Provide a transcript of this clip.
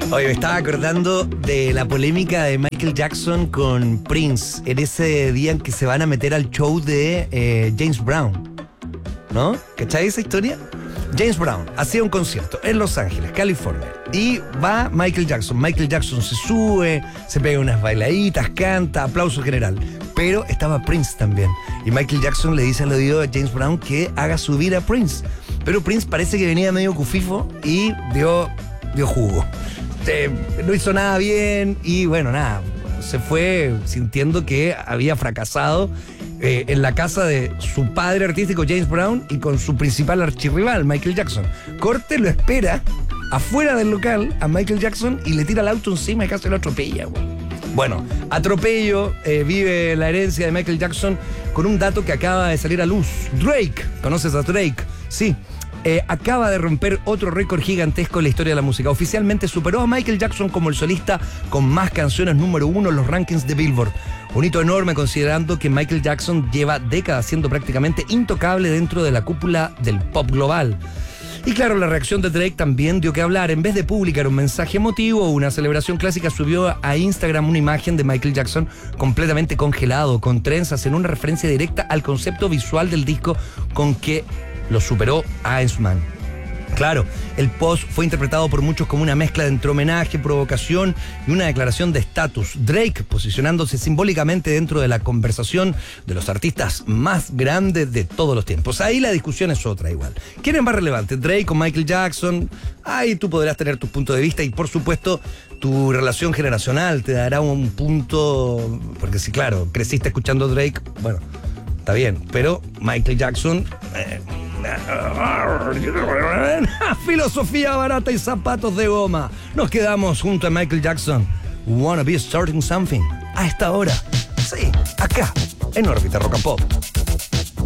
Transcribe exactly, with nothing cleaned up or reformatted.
Oye, me estaba acordando de la polémica de Michael Jackson con Prince en ese día en que se van a meter al show de eh, James Brown, ¿no? ¿Cachai esa historia? James Brown hacía un concierto en Los Ángeles, California, y va Michael Jackson. Michael Jackson se sube, se pega unas bailaditas, canta, aplauso general. Pero estaba Prince también. Y Michael Jackson le dice al oído a James Brown que haga subir a Prince. Pero Prince parece que venía medio cufifo y dio, dio jugo. Eh, no hizo nada bien y bueno, nada, se fue sintiendo que había fracasado eh, en la casa de su padre artístico James Brown y con su principal archirrival Michael Jackson. Corte lo espera afuera del local a Michael Jackson y le tira el auto encima y casi lo atropella, güey. Bueno, atropello, eh, vive la herencia de Michael Jackson con un dato que acaba de salir a luz. Drake, ¿conoces a Drake? Sí. Eh, acaba de romper otro récord gigantesco en la historia de la música. Oficialmente superó a Michael Jackson como el solista con más canciones número uno en los rankings de Billboard. Un hito enorme considerando que Michael Jackson lleva décadas siendo prácticamente intocable dentro de la cúpula del pop global. Y claro, la reacción de Drake también dio que hablar. En vez de publicar un mensaje emotivo o una celebración clásica, subió a Instagram una imagen de Michael Jackson completamente congelado, con trenzas, en una referencia directa al concepto visual del disco con que lo superó a Iceman. Claro, el post fue interpretado por muchos como una mezcla de entre homenaje, provocación y una declaración de estatus. Drake posicionándose simbólicamente dentro de la conversación de los artistas más grandes de todos los tiempos. Ahí la discusión es otra igual. ¿Quién es más relevante? ¿Drake o Michael Jackson? Ahí tú podrás tener tus puntos de vista y por supuesto tu relación generacional te dará un punto, porque si claro, creciste escuchando Drake, bueno, está bien, pero Michael Jackson... Eh, filosofía barata y zapatos de goma. Nos quedamos junto a Michael Jackson. Wanna be starting something. A esta hora. Sí, acá, en Órbita Rock and Pop.